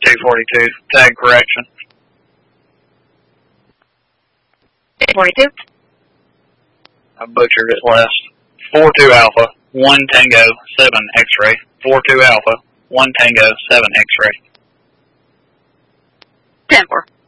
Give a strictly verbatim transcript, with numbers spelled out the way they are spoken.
two forty-two, tag correction. two forty-two. I butchered it last. four two Alpha, one Tango, seven X-ray. four two Alpha, one Tango, seven X-ray. ten four.